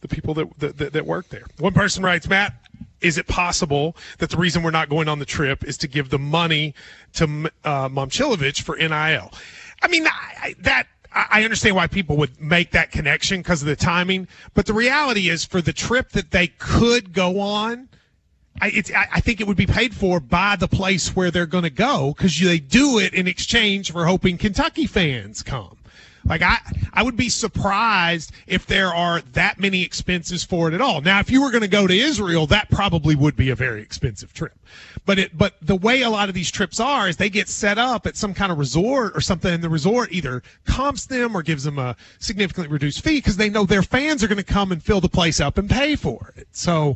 the people that work there. One person writes, Matt, is it possible that the reason we're not going on the trip is to give the money to Momcilovic for NIL? I mean, I understand why people would make that connection because of the timing, but the reality is for the trip that they could go on, I think it would be paid for by the place where they're going to go because they do it in exchange for hoping Kentucky fans come. Like I would be surprised if there are that many expenses for it at all. Now, if you were going to go to Israel, that probably would be a very expensive trip. But the way a lot of these trips are is they get set up at some kind of resort or something, and the resort either comps them or gives them a significantly reduced fee because they know their fans are going to come and fill the place up and pay for it. So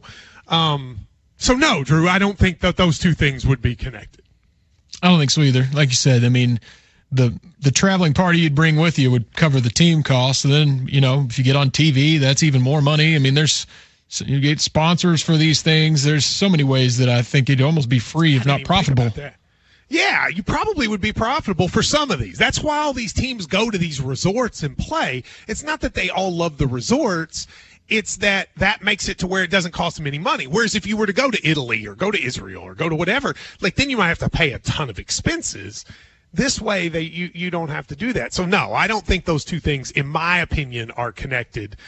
no, Drew, I don't think that those two things would be connected. I don't think so either. Like you said, I mean, the traveling party you'd bring with you would cover the team costs. And then, if you get on TV, that's even more money. I mean, you get sponsors for these things. There's so many ways that I think it'd almost be free, if not profitable. Yeah, you probably would be profitable for some of these. That's why all these teams go to these resorts and play. It's not that they all love the resorts. It's that makes it to where it doesn't cost them any money. Whereas if you were to go to Italy or go to Israel or go to whatever, then you might have to pay a ton of expenses. This way, you don't have to do that. So, no, I don't think those two things, in my opinion, are connected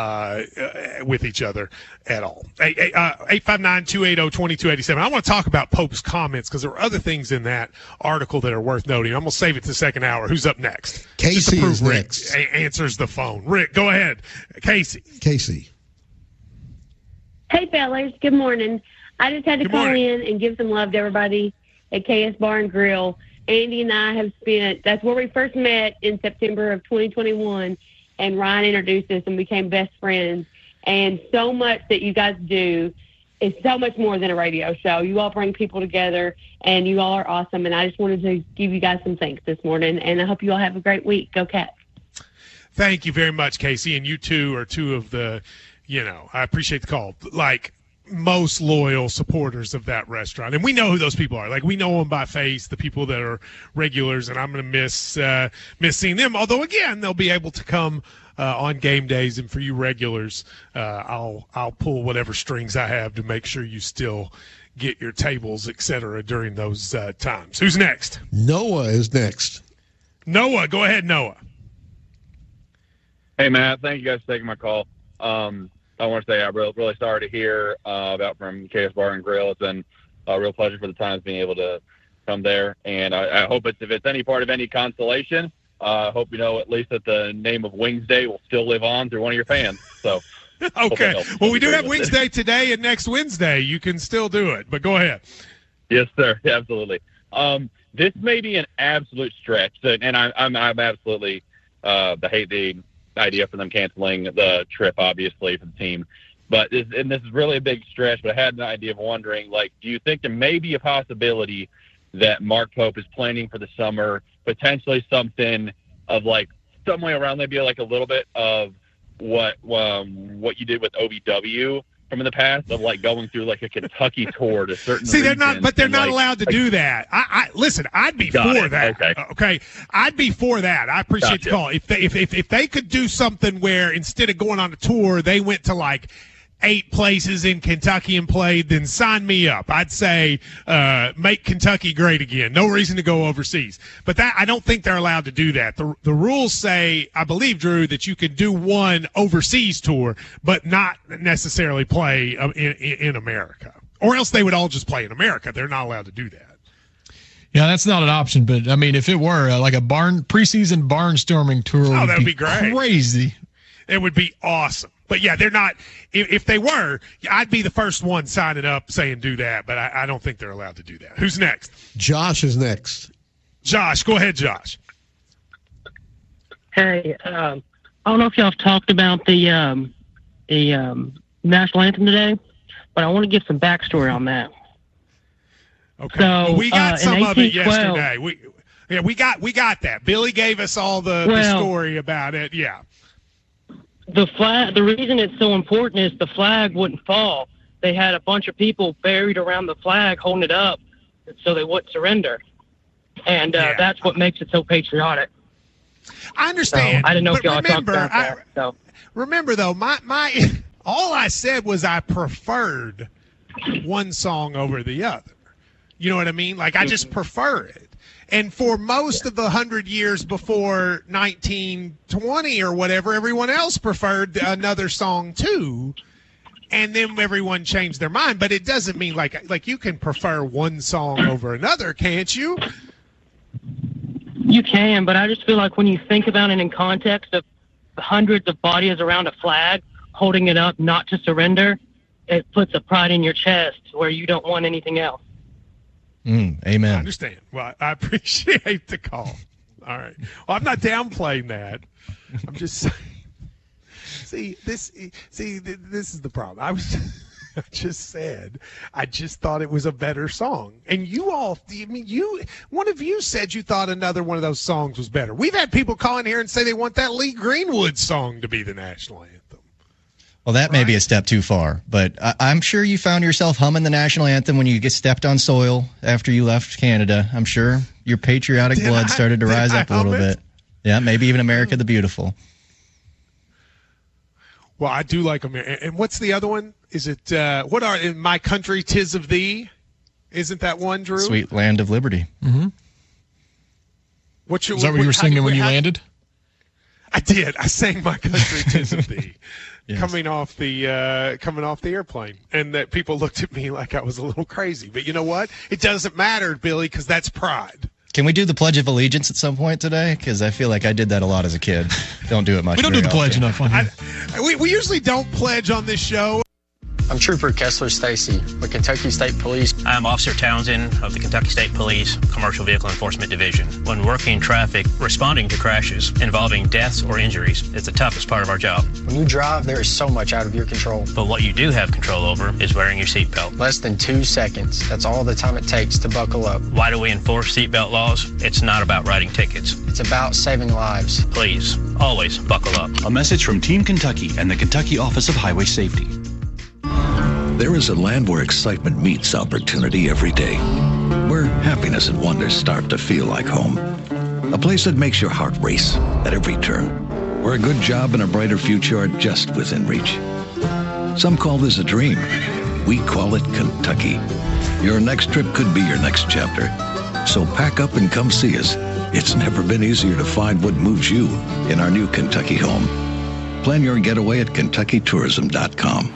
with each other at all. 859-280-2287. I want to talk about Pope's comments because there are other things in that article that are worth noting. I'm going to save it to the second hour. Who's up next? Casey is Rick next. Answers the phone. Rick, go ahead. Casey. Hey, fellas. Good morning. I just had to call in and give some love to everybody at KS Bar and Grill. Andy and I have that's where we first met in September of 2021, and Ryan introduced us and became best friends. And so much that you guys do is so much more than a radio show. You all bring people together, and you all are awesome. And I just wanted to give you guys some thanks this morning, and I hope you all have a great week. Go Cats. Thank you very much, Casey. And you two are two of the, I appreciate the call. Most loyal supporters of that restaurant, and we know who those people are. We know them by face, the people that are regulars, and I'm going to miss seeing them. Although again, they'll be able to come on game days, and for you regulars, I'll pull whatever strings I have to make sure you still get your tables, etc. during those times. Who's next? Noah is next. Noah, go ahead, Noah. Hey, Matt. Thank you guys for taking my call. I want to say I'm really sorry to hear about from KS Bar and Grill. It's been a real pleasure for the Times being able to come there. And I hope if it's any part of any consolation, I hope at least that the name of Wings Day will still live on through one of your fans. So okay. Well, we do have Wings Day today and next Wednesday. You can still do it, but go ahead. Yes, sir. Yeah, absolutely. This may be an absolute stretch, and I'm absolutely hate the idea for them canceling the trip, obviously, for the team. But this is really a big stretch, but I had an idea of wondering, do you think there may be a possibility that Mark Pope is planning for the summer, potentially something of somewhere around maybe a little bit of what you did with OVW from in the past of going through a Kentucky tour to certain they're not allowed to do that. Listen, I'd be for that. Okay. I'd be for that. I appreciate the call. If they could do something where instead of going on a tour, they went to 8 places in Kentucky and played, then sign me up. I'd say make Kentucky great again. No reason to go overseas. But I don't think they're allowed to do that. The rules say, I believe, Drew, that you can do one overseas tour, but not necessarily play in America. Or else they would all just play in America. They're not allowed to do that. Yeah, that's not an option. But, I mean, if it were a preseason barnstorming tour, that would be great. Crazy. It would be awesome. But, yeah, they're not – if they were, I'd be the first one signing up saying do that, but I don't think they're allowed to do that. Who's next? Josh is next. Josh, go ahead, Josh. Hey, I don't know if y'all have talked about the national anthem today, but I want to give some backstory on that. Okay. So, we got some of it yesterday. We got that. Billy gave us all the story about it. Yeah. The flag. The reason it's so important is the flag wouldn't fall. They had a bunch of people buried around the flag holding it up so they wouldn't surrender. And that's what makes it so patriotic. I understand. So, I didn't know if y'all talked about that. Remember, though, All I said was I preferred one song over the other. You know what I mean? Like, I just prefer it. And for most of the 100 years before 1920 or whatever, everyone else preferred another song too. And then everyone changed their mind. But it doesn't mean like you can prefer one song over another, can't you? You can, but I just feel like when you think about it in context of hundreds of bodies around a flag, holding it up not to surrender, it puts a pride in your chest where you don't want anything else. Amen. I understand. Well, I appreciate the call. All right. Well, I'm not downplaying that. I'm just saying. This is the problem. I just said, I just thought it was a better song. And one of you said you thought another one of those songs was better. We've had people call in here and say they want that Lee Greenwood song to be the national anthem. Well, that may be a step too far, but I'm sure you found yourself humming the national anthem when you get stepped on soil after you left Canada. I'm sure your patriotic blood started to rise up a little bit. Yeah, maybe even America the Beautiful. Well, I do like America. And what's the other one? Is it, in My Country, 'Tis of Thee? Isn't that one, Drew? Sweet Land of Liberty. Mm-hmm. Is that what you were singing when you landed? I did. I sang My Country, 'Tis of Thee. Yes. coming off the airplane, and that people looked at me like I was a little crazy. But you know what? It doesn't matter, Billy, because that's pride. Can we do the Pledge of Allegiance at some point today? Because I feel like I did that a lot as a kid. Don't do it much. We don't do the pledge enough on here. We usually don't pledge on this show. I'm Trooper Kessler Stacy with Kentucky State Police. I'm Officer Townsend of the Kentucky State Police Commercial Vehicle Enforcement Division. When working traffic, responding to crashes involving deaths or injuries is the toughest part of our job. When you drive, there is so much out of your control. But what you do have control over is wearing your seatbelt. Less than 2 seconds. That's all the time it takes to buckle up. Why do we enforce seatbelt laws? It's not about writing tickets. It's about saving lives. Please, always buckle up. A message from Team Kentucky and the Kentucky Office of Highway Safety. There is a land where excitement meets opportunity every day, where happiness and wonder start to feel like home. A place that makes your heart race at every turn, where a good job and a brighter future are just within reach. Some call this a dream. We call it Kentucky. Your next trip could be your next chapter. So pack up and come see us. It's never been easier to find what moves you in our new Kentucky home. Plan your getaway at KentuckyTourism.com.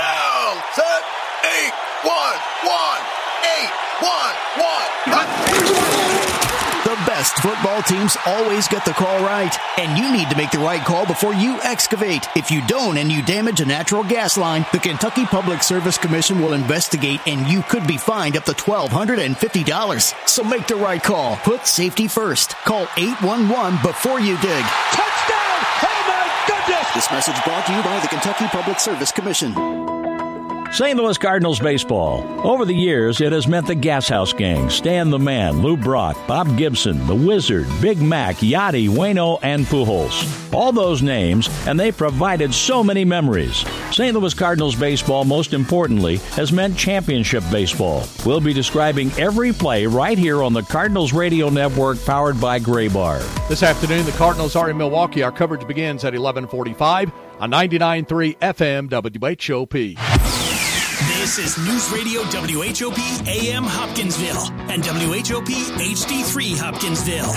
The best football teams always get the call right, and you need to make the right call before you excavate. If you don't and you damage a natural gas line, the Kentucky Public Service Commission will investigate, and you could be fined up to $1,250. So make the right call. Put safety first. Call 811 before you dig. Touchdown! Oh my goodness! This message brought to you by the Kentucky Public Service Commission. St. Louis Cardinals baseball. Over the years, it has meant the Gas House Gang, Stan the Man, Lou Brock, Bob Gibson, The Wizard, Big Mac, Yachty, Waino, and Pujols. All those names, and they provided so many memories. St. Louis Cardinals baseball, most importantly, has meant championship baseball. We'll be describing every play right here on the Cardinals Radio Network, powered by Gray Bar. This afternoon, the Cardinals are in Milwaukee. Our coverage begins at 11:45 on 99.3 FM WHOP. This is News Radio WHOP AM Hopkinsville and WHOP HD3 Hopkinsville.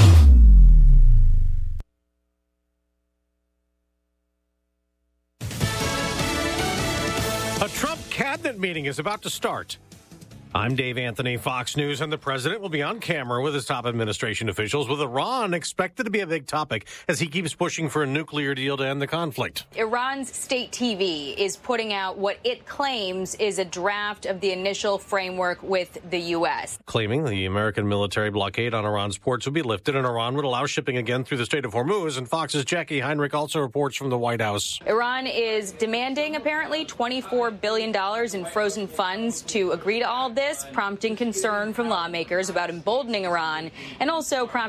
A Trump cabinet meeting is about to start. I'm Dave Anthony, Fox News, and the president will be on camera with his top administration officials, with Iran expected to be a big topic as he keeps pushing for a nuclear deal to end the conflict. Iran's state TV is putting out what it claims is a draft of the initial framework with the U.S. Claiming the American military blockade on Iran's ports would be lifted and Iran would allow shipping again through the Strait of Hormuz. And Fox's Jackie Heinrich also reports from the White House. Iran is demanding, apparently, $24 billion in frozen funds to agree to all of this, prompting concern from lawmakers about emboldening Iran and also prompting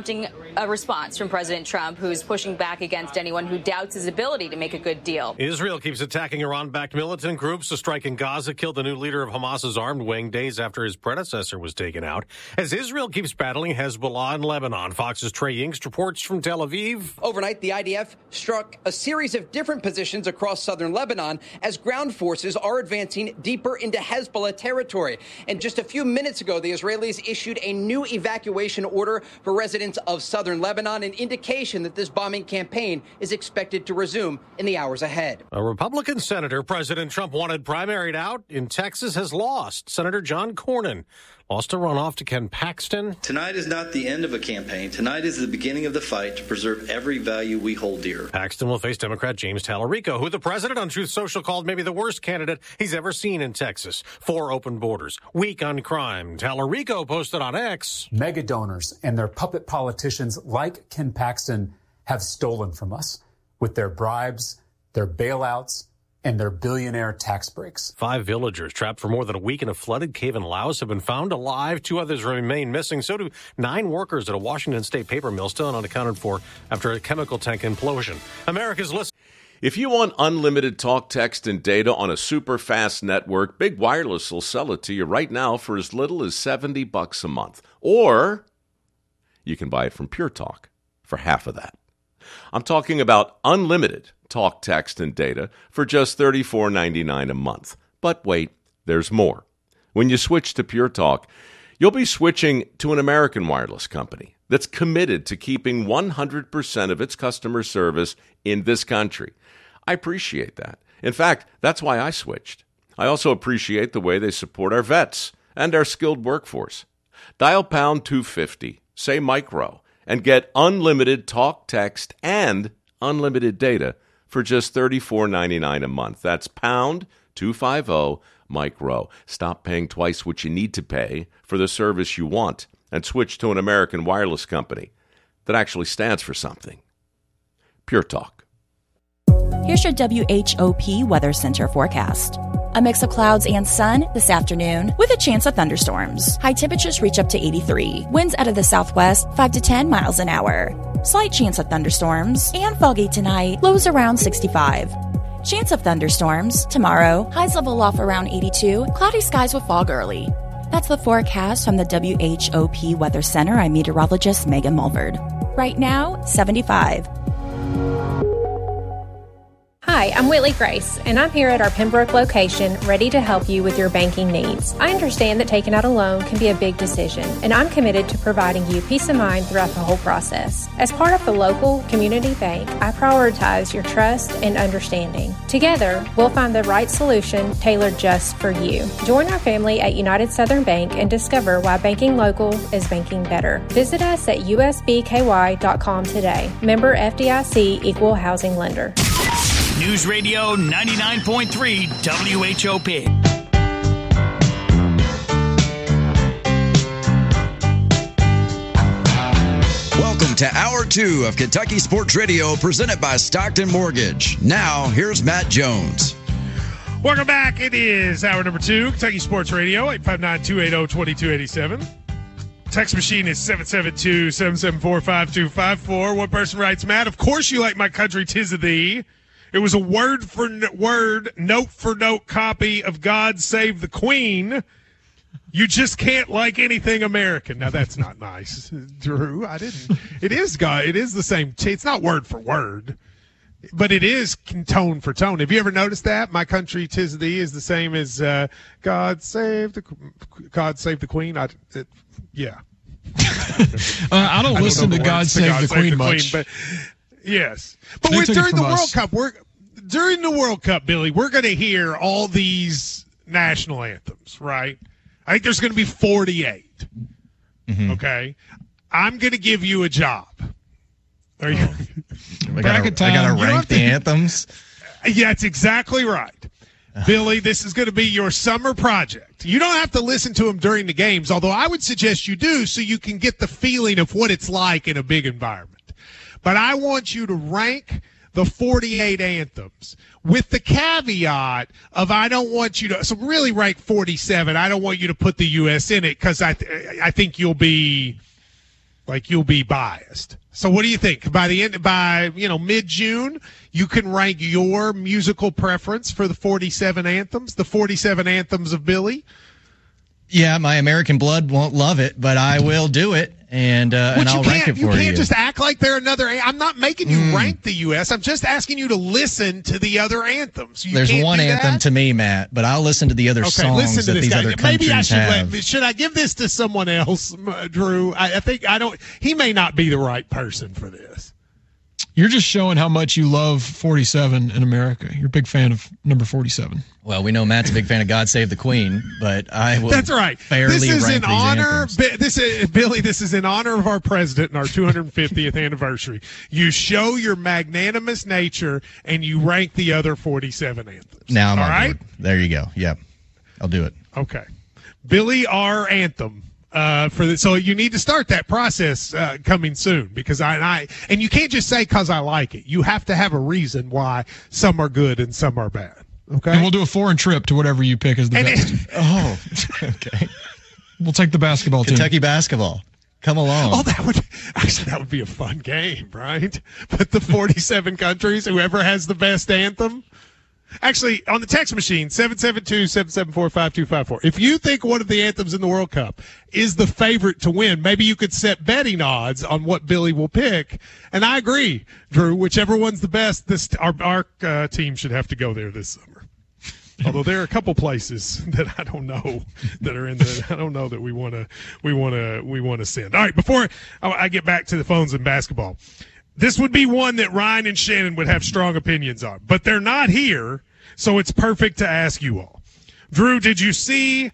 a response from President Trump, who's pushing back against anyone who doubts his ability to make a good deal. Israel keeps attacking Iran-backed militant groups. A strike in Gaza killed the new leader of Hamas's armed wing days after his predecessor was taken out. As Israel keeps battling Hezbollah in Lebanon, Fox's Trey Yingst reports from Tel Aviv. Overnight, the IDF struck a series of different positions across southern Lebanon as ground forces are advancing deeper into Hezbollah territory. And just a few minutes ago, the Israelis issued a new evacuation order for residents of southern Lebanon, an indication that this bombing campaign is expected to resume in the hours ahead. A Republican senator President Trump wanted primaried out in Texas has lost. Senator John Cornyn lost a runoff to Ken Paxton. Tonight is not the end of a campaign. Tonight is the beginning of the fight to preserve every value we hold dear. Paxton will face Democrat James Tallarico, who the president on Truth Social called maybe the worst candidate he's ever seen in Texas. 4 open borders, weak on crime. Tallarico posted on X. Mega donors and their puppet politicians like Ken Paxton have stolen from us with their bribes, their bailouts, and their billionaire tax breaks. 5 villagers trapped for more than a week in a flooded cave in Laos have been found alive. 2 others remain missing. So do 9 workers at a Washington State paper mill, still unaccounted for after a chemical tank implosion. America's list. If you want unlimited talk, text, and data on a super fast network, Big Wireless will sell it to you right now for as little as $70 a month. Or you can buy it from Pure Talk for half of that. I'm talking about unlimited talk, text, and data for just $34.99 a month. But wait, there's more. When you switch to Pure Talk, you'll be switching to an American wireless company that's committed to keeping 100% of its customer service in this country. I appreciate that. In fact, that's why I switched. I also appreciate the way they support our vets and our skilled workforce. Dial pound 250, say micro, and get unlimited talk, text, and unlimited data for just $34.99 a month. That's pound 250 micro. Stop paying twice what you need to pay for the service you want and switch to an American wireless company that actually stands for something. Pure Talk. Here's your WHOP Weather Center forecast. A mix of clouds and sun this afternoon with a chance of thunderstorms. High temperatures reach up to 83. Winds out of the southwest 5 to 10 miles an hour. Slight chance of thunderstorms and foggy tonight. Lows around 65. Chance of thunderstorms tomorrow. Highs level off around 82. Cloudy skies with fog early. That's the forecast from the WHOP Weather Center. I'm meteorologist Megan Mulverd. Right now, 75. Hi, I'm Whitley Grace, and I'm here at our Pembroke location ready to help you with your banking needs. I understand that taking out a loan can be a big decision, and I'm committed to providing you peace of mind throughout the whole process. As part of the local community bank, I prioritize your trust and understanding. Together, we'll find the right solution tailored just for you. Join our family at United Southern Bank and discover why banking local is banking better. Visit us at usbky.com today. Member FDIC, Equal Housing Lender. News Radio 99.3 WHOP. Welcome to Hour 2 of Kentucky Sports Radio, presented by Stockton Mortgage. Now, here's Matt Jones. Welcome back. It is hour number 2, Kentucky Sports Radio, 859-280-2287. Text machine is 772-774-5254. One person writes, Matt, of course you like my country, 'tis of thee. It was a word-for-word, note-for-note copy of God Save the Queen. You just can't like anything American. Now, that's not nice, Drew. I didn't. It is God. It is the same. It's not word for word, but it is tone for tone. Have you ever noticed that? My country, 'tis thee is the same as God Save the Queen. Yeah. I don't listen to God Save the Queen much. But yes. But we're during the World Cup. During the World Cup, Billy, we're going to hear all these national anthems, right? I think there's going to be 48. Mm-hmm. Okay? I'm going to give you a job. Are you? I got to rank the anthems? Yeah, that's exactly right. Billy, this is going to be your summer project. You don't have to listen to them during the games, although I would suggest you do so you can get the feeling of what it's like in a big environment. But I want you to rank the 48 anthems with the caveat of I don't want you to – so really rank 47. I don't want you to put the U.S. in it because I think you'll be biased. So what do you think? By mid-June, you can rank your musical preference for the 47 anthems, the 47 anthems of Billy? Yeah, my American blood won't love it, but I will do it, and I'll rank it for you. You can't just act like they're another. I'm not making you rank the U.S. I'm just asking you to listen to the other anthems. There's one anthem to me, Matt, but I'll listen to the other songs that these other countries have. Should I give this to someone else, Drew? I think I don't. He may not be the right person for this. You're just showing how much you love 47 in America. You're a big fan of number 47. Well, we know Matt's a big fan of God Save the Queen, but I will. That's right. Fairly this is rank in these honor, anthems. Billy. This is in honor of our president and our 250th anniversary. You show your magnanimous nature and you rank the other 47 anthems. Now I'm all on right. board. There you go. Yep, I'll do it. Okay, Billy, our anthem. For this, so you need to start that process coming soon, because I and you can't just say because I like it. You have to have a reason why some are good and some are bad. Okay, and we'll do a foreign trip to whatever you pick as the best. Okay. We'll take the basketball team. Kentucky basketball. Come along. Oh, that would be a fun game, right? But the 47 countries, whoever has the best anthem. Actually, on the text machine, 772-774-5254. If you think one of the anthems in the World Cup is the favorite to win, maybe you could set betting odds on what Billy will pick. And I agree, Drew, whichever one's the best, our team should have to go there this summer. Although there are a couple places that I don't know that are in there. I don't know that we want to send. All right, before I get back to the phones and basketball. This would be one that Ryan and Shannon would have strong opinions on, but they're not here, so it's perfect to ask you all. Drew, did you see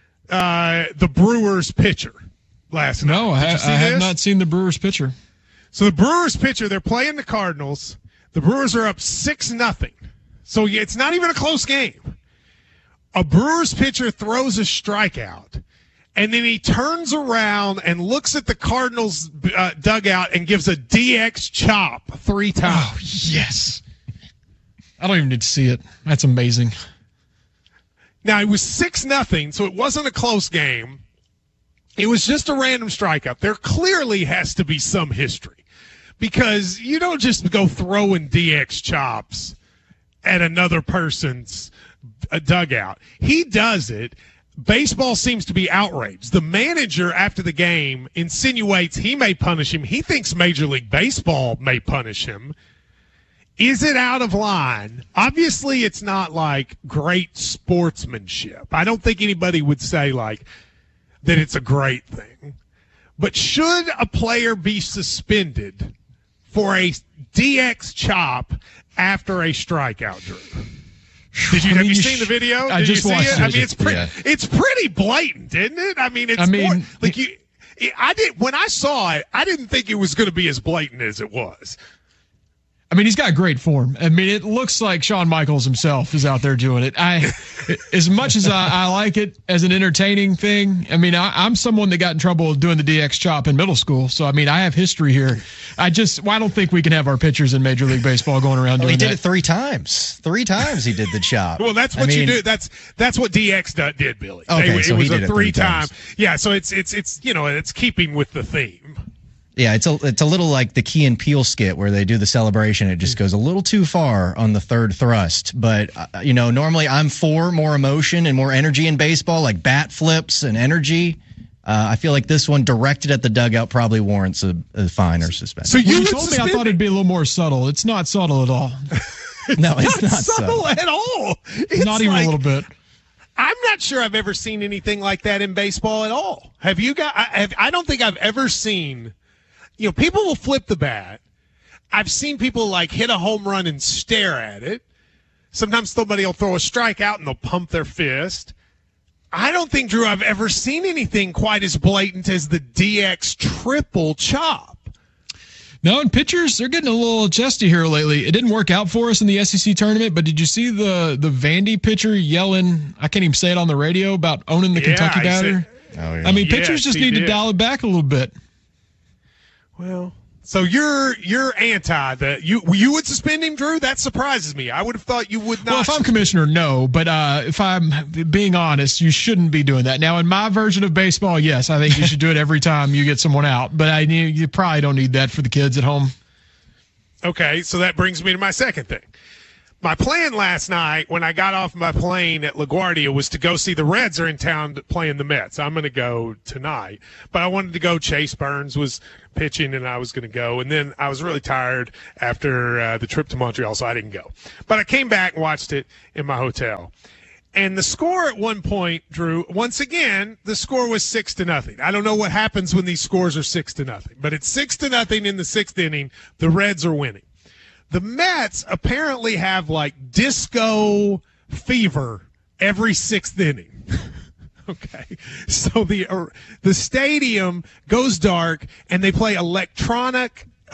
the Brewers pitcher last night? No, I have not seen the Brewers pitcher. So the Brewers pitcher, they're playing the Cardinals. The Brewers are up 6-0. So it's not even a close game. A Brewers pitcher throws a strikeout. And then he turns around and looks at the Cardinals dugout and gives a DX chop 3 times. Oh, yes. I don't even need to see it. That's amazing. Now, it was 6-0, so it wasn't a close game. It was just a random strikeout. There clearly has to be some history, because you don't just go throwing DX chops at another person's dugout. He does it. Baseball seems to be outraged. The manager after the game insinuates he may punish him. He thinks Major League Baseball may punish him. Is it out of line? Obviously, it's not like great sportsmanship. I don't think anybody would say like that it's a great thing. But should a player be suspended for a DX chop after a strikeout, Drew? Have you seen the video? I just watched it. I mean, it's pretty blatant, isn't it? I mean, when I saw it, I didn't think it was going to be as blatant as it was. I mean, he's got great form. I mean, it looks like Shawn Michaels himself is out there doing it. As much as I like it as an entertaining thing, I mean, I'm someone that got in trouble doing the DX chop in middle school. So, I mean, I have history here. I don't think we can have our pitchers in Major League Baseball going around doing that. He did it 3 times. 3 times he did the chop. Well, that's what you do. That's what DX did, Billy. Okay, so it was he did a it 3 3-time. times. Yeah, so it's keeping with the theme. Yeah, it's a little like the Key and Peele skit where they do the celebration. It just goes a little too far on the third thrust. But, normally I'm for more emotion and more energy in baseball, like bat flips and energy. I feel like this one directed at the dugout probably warrants a fine or suspension. So you told me I thought it'd be a little more subtle. It's not subtle at all. No, it's not subtle at all. It's not even a little bit. I'm not sure I've ever seen anything like that in baseball at all. Have you got? I don't think I've ever seen. People will flip the bat. I've seen people like hit a home run and stare at it. Sometimes somebody will throw a strikeout and they'll pump their fist. I don't think, Drew, I've ever seen anything quite as blatant as the DX triple chop. No, and pitchers, they're getting a little chesty here lately. It didn't work out for us in the SEC tournament, but did you see the Vandy pitcher yelling, I can't even say it on the radio, about owning the Kentucky Downer? Oh, yeah. I mean, pitchers just need to dial it back a little bit. Well, So you're anti that you would suspend him, Drew? That surprises me. I would have thought you would not. Well, if I'm commissioner, no. But if I'm being honest, you shouldn't be doing that. Now, in my version of baseball, yes, I think you should do it every time you get someone out. But you probably don't need that for the kids at home. Okay, so that brings me to my second thing. My plan last night when I got off my plane at LaGuardia was to go see the Reds are in town playing the Mets. I'm going to go tonight. But I wanted to go. Chase Burns was pitching, and I was going to go. And then I was really tired after the trip to Montreal, so I didn't go. But I came back and watched it in my hotel. And the score at one point, Drew, once again, the score was 6-0. I don't know what happens when these scores are 6-0, but it's 6-0 in the sixth inning. The Reds are winning. The Mets apparently have like disco fever every sixth inning. Okay. So the stadium goes dark and they play electronica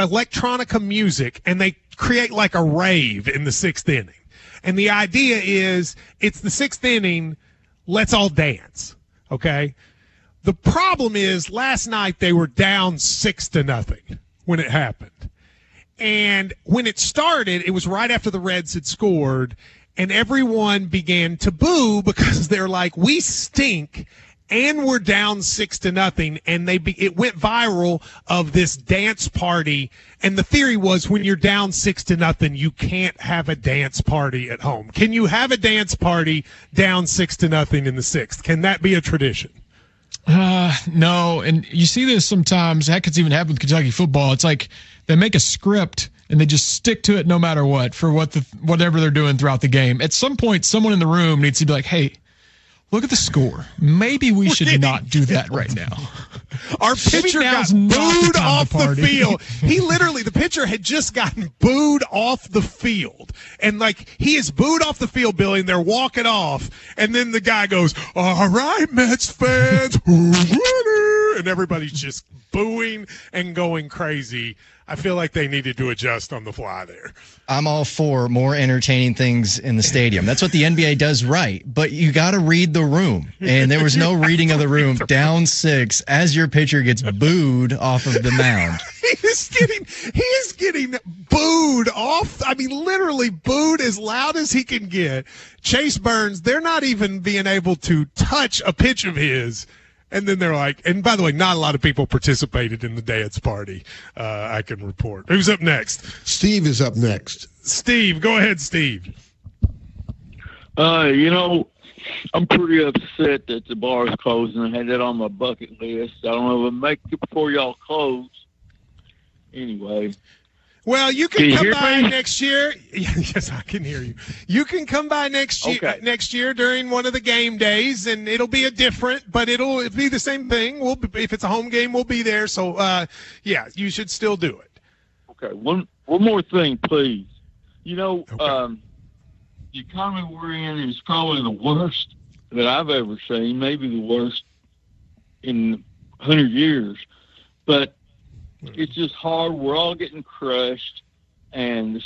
music and they create like a rave in the sixth inning. And the idea is it's the sixth inning, let's all dance. Okay. The problem is last night they were down 6-0 when it happened. And when it started, it was right after the Reds had scored, and everyone began to boo because they're like, we stink, and we're down 6-0, and it went viral of this dance party. And the theory was when you're down 6-0, you can't have a dance party at home. Can you have a dance party down 6-0 in the sixth? Can that be a tradition? No, and you see this sometimes. That could even happen with Kentucky football. It's like they make a script and they just stick to it no matter what for whatever they're doing throughout the game. At some point, someone in the room needs to be like, hey, look at the score. Maybe we should not do that right now. Our pitcher got booed off the field. The pitcher had just gotten booed off the field. And he is booed off the field, Billy, and they're walking off. And then the guy goes, all right, Mets fans, and everybody's just booing and going crazy. I feel like they needed to adjust on the fly there. I'm all for more entertaining things in the stadium. That's what the NBA does right. But you got to read the room. And there was no reading of the room. Down 6 as your pitcher gets booed off of the mound. He is getting booed off. I mean, literally booed as loud as he can get. Chase Burns, they're not even being able to touch a pitch of his. And then they're like, and by the way, not a lot of people participated in the dance party. I can report. Who's up next? Steve is up next. Steve, go ahead, Steve. I'm pretty upset that the bar is closing. I had that on my bucket list. I don't know if I'll make it before y'all close. Anyway. Well, you can come by next year. Yes, I can hear you. You can come by next year during one of the game days, and it'll be but it'll be the same thing. If it's a home game, we'll be there. So, you should still do it. Okay. One more thing, please. The economy we're in is probably the worst that I've ever seen, maybe the worst in 100 years. But it's just hard. We're all getting crushed, and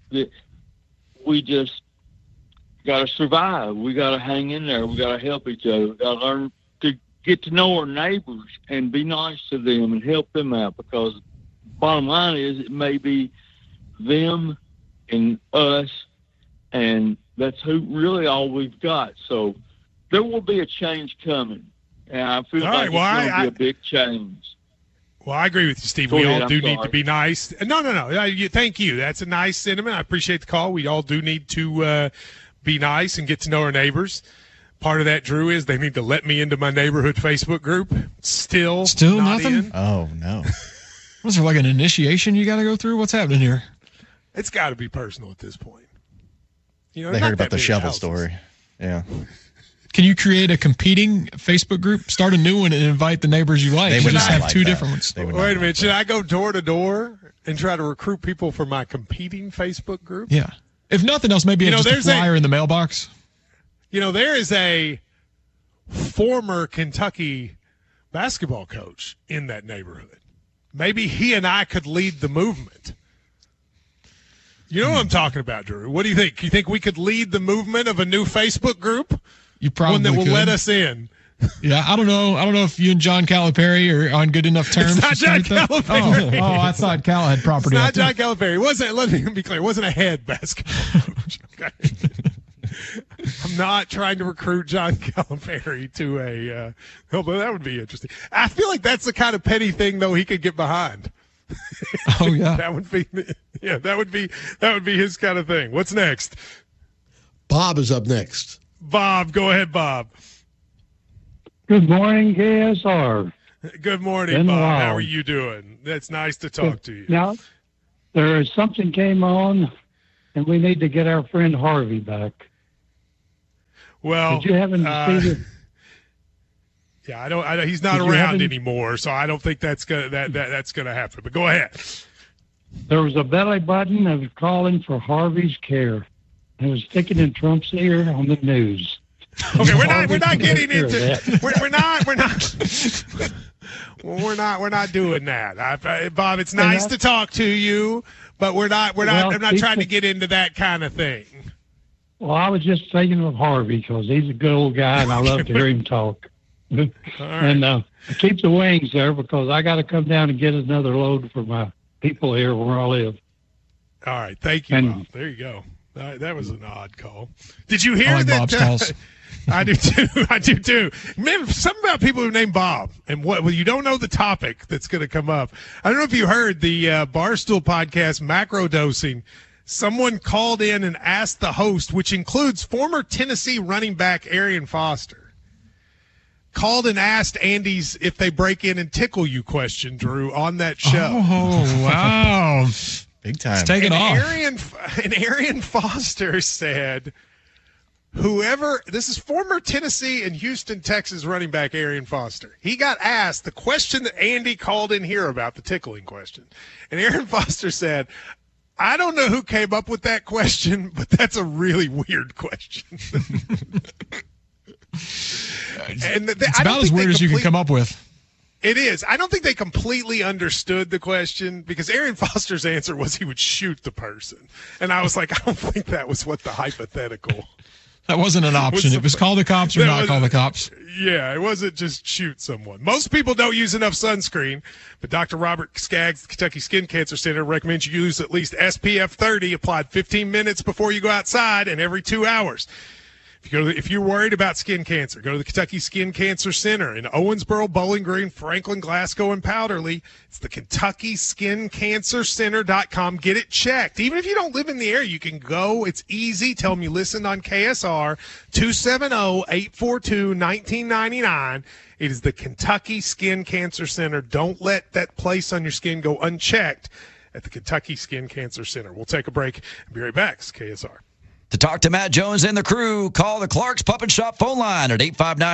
we just got to survive. We got to hang in there. We got to help each other. We got to learn to get to know our neighbors and be nice to them and help them out, because bottom line is it may be them and us, and that's really all we've got. So there will be a change coming, and I feel like it's going to be a big change. Well, I agree with you, Steve. We all do need to be nice. No. Thank you. That's a nice sentiment. I appreciate the call. We all do need to be nice and get to know our neighbors. Part of that, Drew, is they need to let me into my neighborhood Facebook group. Still nothing? In. Oh, no. Was there like an initiation you got to go through? What's happening here? It's got to be personal at this point. They heard about the shovel story. Yeah. Can you create a competing Facebook group, start a new one, and invite the neighbors you like? They would just not have like two that. different ones. Wait a minute. Should I go door to door and try to recruit people for my competing Facebook group? Yeah. If nothing else, maybe just a flyer in the mailbox. There is a former Kentucky basketball coach in that neighborhood. Maybe he and I could lead the movement. You know what I'm talking about, Drew. What do you think? You think we could lead the movement of a new Facebook group? You probably one that will could. let us in. Yeah, I don't know. I don't know if you and John Calipari are on good enough terms. It's not John Calipari. Oh, I thought Cal had property. It's not John Calipari. It wasn't. Let me be clear. It wasn't a head basketball coach. Okay. I'm not trying to recruit John Calipari to a. But that would be interesting. I feel like that's the kind of petty thing though he could get behind. Oh yeah, that would be. Yeah, that would be his kind of thing. What's next? Bob is up next. Bob, go ahead, Bob. Good morning, KSR. Good morning, Bob. How are you doing? That's nice to talk to you. Now, there is something came on, and we need to get our friend Harvey back. Well, did you happen to see the? Yeah, I don't. He's not around anymore, so I don't think that's gonna happen. But go ahead. There was a belly button that was calling for Harvey's care. It was sticking in Trump's ear on the news. Okay, we're not getting into we're not doing that. Bob, it's nice to talk to you, but I'm not trying to get into that kind of thing. Well, I was just thinking of Harvey because he's a good old guy and I love to hear him talk. Right. And keep the wings there because I got to come down and get another load for my people here where I live. All right, thank you, Bob. There you go. That was an odd call. Did you hear that? Bob's calls. I do too. Man, something about people who name Bob and you don't know the topic that's going to come up. I don't know if you heard the Barstool podcast Macrodosing. Someone called in and asked the host, which includes former Tennessee running back Arian Foster, called and asked Andy's if they break in and tickle you question, Drew, on that show. Oh, wow. Big time. It's taking off. Arian Foster said, this is former Tennessee and Houston, Texas running back Arian Foster. He got asked the question that Andy called in here about, the tickling question. And Arian Foster said, I don't know who came up with that question, but that's a really weird question. It's about as weird as you can come up with. It is. I don't think they completely understood the question because Arian Foster's answer was he would shoot the person. And I was like, I don't think that was what the hypothetical. That wasn't an option. It was call the cops or not call the cops. Yeah, it wasn't just shoot someone. Most people don't use enough sunscreen, but Dr. Robert Skaggs, the Kentucky Skin Cancer Center, recommends you use at least SPF 30 applied 15 minutes before you go outside and every 2 hours. If you're worried about skin cancer, go to the Kentucky Skin Cancer Center in Owensboro, Bowling Green, Franklin, Glasgow, and Powderly. It's the KentuckySkinCancerCenter.com. Get it checked. Even if you don't live in the area, you can go. It's easy. Tell them you listened on KSR, 270-842-1999. It is the Kentucky Skin Cancer Center. Don't let that place on your skin go unchecked at the Kentucky Skin Cancer Center. We'll take a break and be right back. It's KSR. To talk to Matt Jones and the crew, call the Clark's Puppet Shop phone line at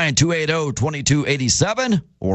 859-280-2287 or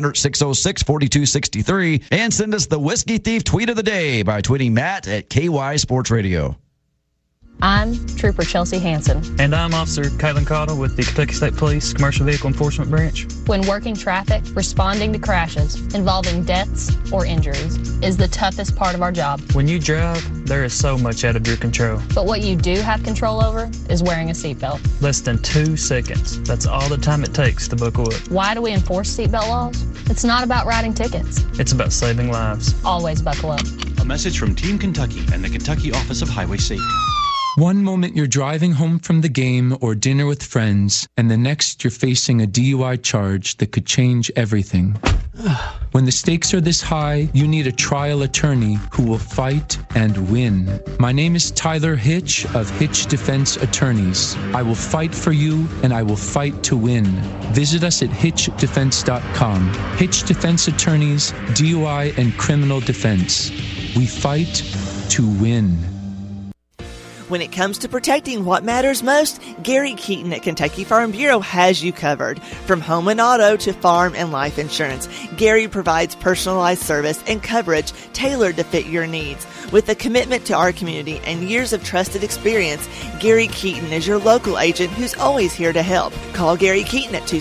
1-800-606-4263 and send us the Whiskey Thief tweet of the day by tweeting Matt at KY Sports Radio. I'm Trooper Chelsea Hansen. And I'm Officer Caitlin Cottle with the Kentucky State Police Commercial Vehicle Enforcement Branch. When working traffic, responding to crashes involving deaths or injuries is the toughest part of our job. When you drive, there is so much out of your control. But what you do have control over is wearing a seatbelt. Less than 2 seconds. That's all the time it takes to buckle up. Why do we enforce seatbelt laws? It's not about writing tickets. It's about saving lives. Always buckle up. A message from Team Kentucky and the Kentucky Office of Highway Safety. One moment you're driving home from the game or dinner with friends, and the next you're facing a DUI charge that could change everything. When the stakes are this high, you need a trial attorney who will fight and win. My name is Tyler Hitch of Hitch Defense Attorneys. I will fight for you, and I will fight to win. Visit us at hitchdefense.com. Hitch Defense Attorneys, DUI and criminal defense. We fight to win. When it comes to protecting what matters most, Gary Keaton at Kentucky Farm Bureau has you covered. From home and auto to farm and life insurance, Gary provides personalized service and coverage tailored to fit your needs. With a commitment to our community and years of trusted experience, Gary Keaton is your local agent who's always here to help. Call Gary Keaton at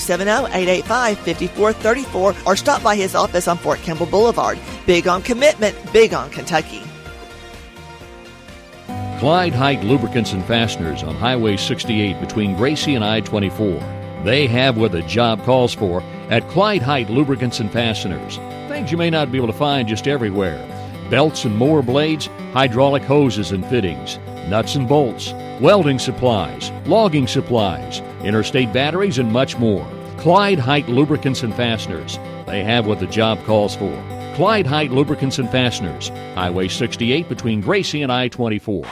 270-885-5434 or stop by his office on Fort Campbell Boulevard. Big on commitment, big on Kentucky. Clyde Height Lubricants and Fasteners on Highway 68 between Gracie and I-24. They have what the job calls for at Clyde Height Lubricants and Fasteners. Things you may not be able to find just everywhere. Belts and mower blades, hydraulic hoses and fittings, nuts and bolts, welding supplies, logging supplies, interstate batteries, and much more. Clyde Height Lubricants and Fasteners. They have what the job calls for. Clyde Height Lubricants and Fasteners. Highway 68 between Gracie and I-24.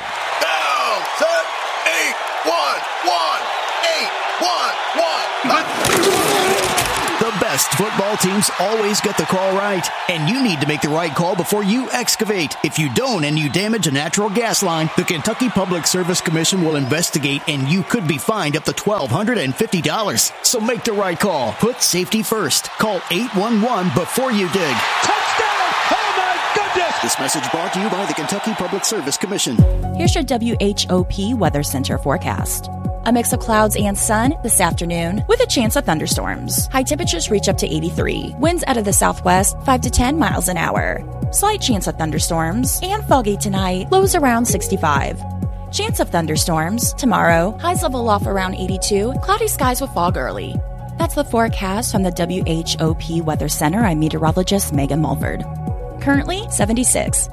The best football teams always get the call right, and you need to make the right call before you excavate. If you don't and you damage a natural gas line, the Kentucky Public Service Commission will investigate, and you could be fined up to $1,250. So make the right call. Put safety first. Call 811 before you dig. Touchdown! Oh my goodness! This message brought to you by the Kentucky Public Service Commission. Here's your WHOP Weather Center forecast. A mix of clouds and sun this afternoon with a chance of thunderstorms. High temperatures reach up to 83. Winds out of the southwest 5 to 10 miles an hour. Slight chance of thunderstorms and foggy tonight. Lows around 65. Chance of thunderstorms tomorrow. Highs level off around 82. Cloudy skies with fog early. That's the forecast from the WHOP Weather Center. I'm meteorologist Megan Mulford. Currently 76.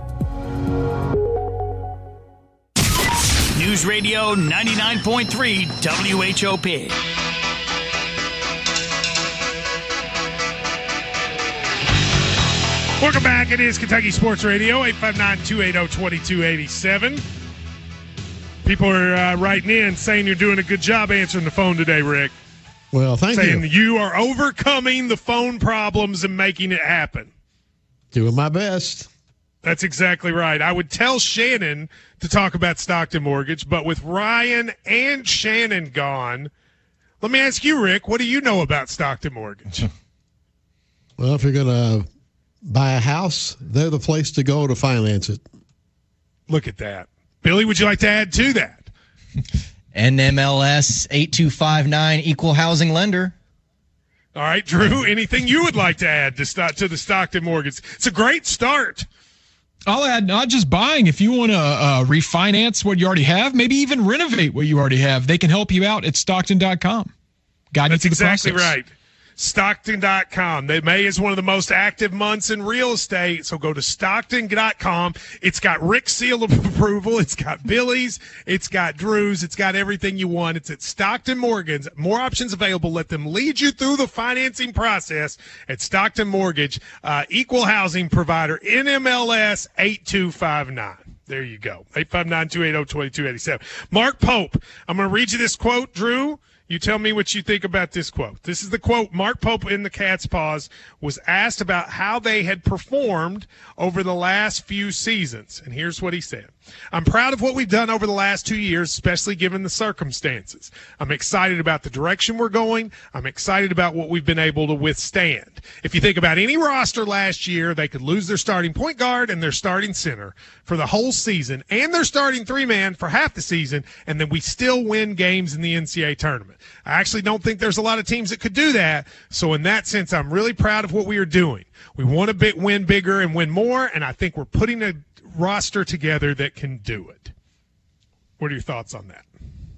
News Radio 99.3 WHOP. Welcome back. It is Kentucky Sports Radio, 859-280-2287. People are writing in saying you're doing a good job answering the phone today, Rick. Well, thank you. Saying you are overcoming the phone problems and making it happen. Doing my best. That's exactly right. I would tell Shannon to talk about Stockton Mortgage, but with Ryan and Shannon gone, let me ask you, Rick, what do you know about Stockton Mortgage? Well, if you're going to buy a house, they're the place to go to finance it. Look at that. Billy, would you like to add to that? NMLS 8259 equal housing lender. All right, Drew, anything you would like to add to the Stockton Mortgage? It's a great start. I'll add not just buying. If you want to refinance what you already have, maybe even renovate what you already have, they can help you out at Stockton.com. That's exactly right. Stockton.com. May is one of the most active months in real estate, so go to Stockton.com. It's got Rick's seal of approval. It's got Billy's. It's got Drew's. It's got everything you want. It's at Stockton Mortgage. More options available. Let them lead you through the financing process at Stockton Mortgage. Equal housing provider, NMLS 8259. There you go. 859-280-2287. Mark Pope. I'm going to read you this quote, Drew. You tell me what you think about this quote. This is the quote. Mark Pope in the Cat's Paws was asked about how they had performed over the last few seasons. And here's what he said. I'm proud of what we've done over the last 2 years, especially given the circumstances. I'm excited about the direction we're going. I'm excited about what we've been able to withstand. If you think about any roster last year, they could lose their starting point guard and their starting center for the whole season and their starting three-man for half the season, and then we still win games in the NCAA tournament. I actually don't think there's a lot of teams that could do that. So in that sense, I'm really proud of what we are doing. We want to win bigger and win more, and I think we're putting a roster together that can do it. What are your thoughts on that?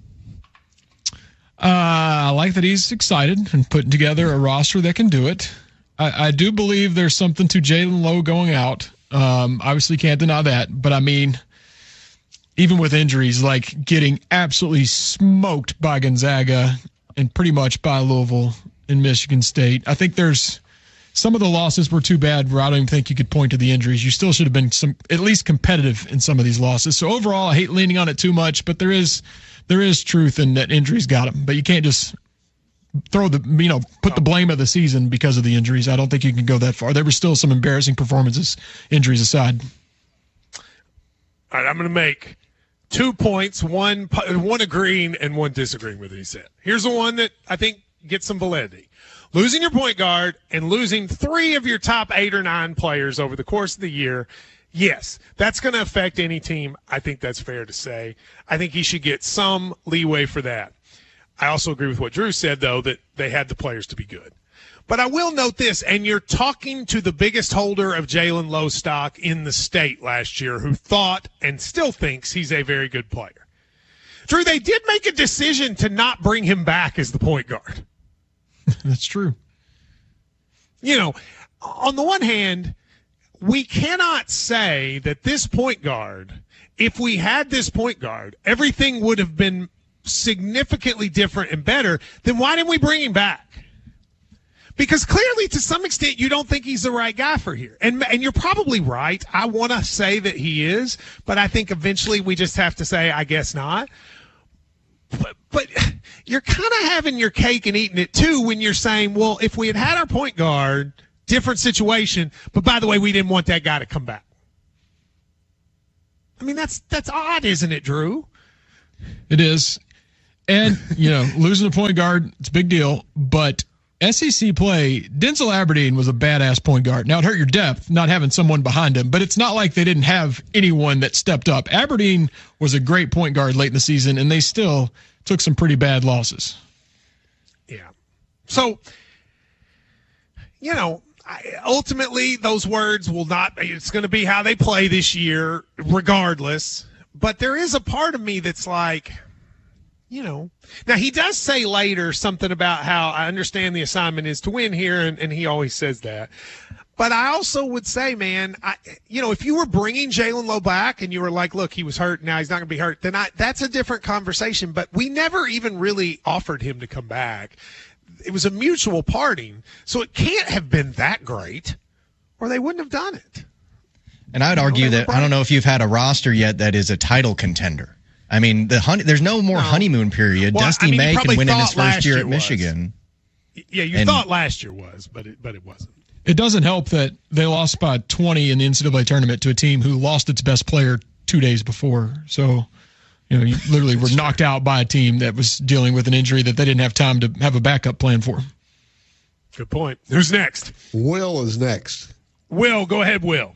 I like that he's excited and putting together a roster that can do it. I do believe there's something to Jalen Lowe going out. Obviously can't deny that, but I mean, even with injuries, like getting absolutely smoked by Gonzaga and pretty much by Louisville and Michigan State, I think there's some of the losses were too bad where I don't even think you could point to the injuries. You still should have been at least competitive in some of these losses. So overall, I hate leaning on it too much, but there is truth in that injuries got them. But you can't just put the blame of the season because of the injuries. I don't think you can go that far. There were still some embarrassing performances, injuries aside. All right, I'm going to make 2 points, one agreeing and one disagreeing with what he said. Here's the one that I think gets some validity. Losing your point guard and losing 3 of your top 8 or 9 players over the course of the year, yes, that's going to affect any team. I think that's fair to say. I think he should get some leeway for that. I also agree with what Drew said, though, that they had the players to be good. But I will note this, and you're talking to the biggest holder of Jalen Lowe stock in the state last year who thought and still thinks he's a very good player. Drew, they did make a decision to not bring him back as the point guard. That's true. You know, on the one hand, we cannot say that this point guard, if we had this point guard, everything would have been significantly different and better. Then why didn't we bring him back? Because clearly, to some extent, you don't think he's the right guy for here. And you're probably right. I want to say that he is, but I think eventually we just have to say, I guess not. But you're kind of having your cake and eating it too when you're saying, well, if we had our point guard, different situation, but by the way, we didn't want that guy to come back. I mean, that's odd, isn't it, Drew? It is. And, losing a point guard, it's a big deal, but SEC play, Denzel Aberdeen was a badass point guard. Now, it hurt your depth not having someone behind him, but it's not like they didn't have anyone that stepped up. Aberdeen was a great point guard late in the season, and they still took some pretty bad losses. Yeah. So, ultimately, those words will not – it's going to be how they play this year regardless. But there is a part of me that's like – now he does say later something about how I understand the assignment is to win here, and he always says that. But I also would say, man, if you were bringing Jalen Lowe back and you were like, look, he was hurt, now he's not going to be hurt, then that's a different conversation. But we never even really offered him to come back. It was a mutual parting, so it can't have been that great, or they wouldn't have done it. And I'd argue that I don't know if you've had a roster yet that is a title contender. I mean, there's no more honeymoon period. Well, Dusty May can win in his first year at Michigan. Yeah, you thought last year was, but it wasn't. It doesn't help that they lost by 20 in the NCAA tournament to a team who lost its best player 2 days before. So, you literally were knocked out by a team that was dealing with an injury that they didn't have time to have a backup plan for. Good point. Who's next? Will is next. Will, go ahead, Will.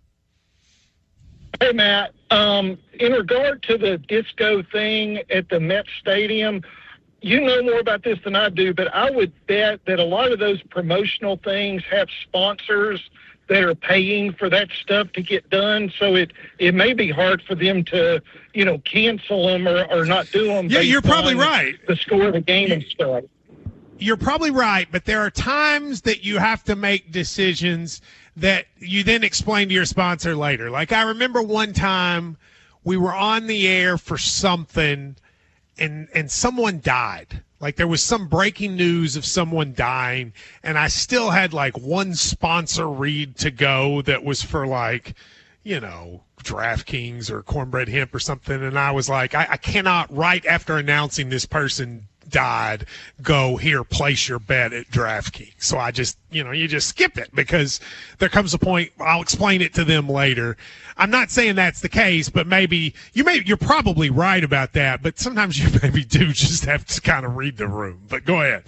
Hey, Matt. In regard to the disco thing at the Met Stadium, you know more about this than I do, but I would bet that a lot of those promotional things have sponsors that are paying for that stuff to get done. So it may be hard for them to, cancel them or not do them. Yeah, you're probably right. The score of the game and stuff. You're probably right, but there are times that you have to make decisions that you then explain to your sponsor later. Like I remember one time we were on the air for something and someone died. Like there was some breaking news of someone dying, and I still had like one sponsor read to go that was for like, DraftKings or Cornbread Hemp or something. And I was like, I cannot, right after announcing this person died, go here, place your bet at DraftKings. So I just, you just skip it because there comes a point, I'll explain it to them later. I'm not saying that's the case, but you're probably right about that, but sometimes you maybe do just have to kind of read the room. But go ahead.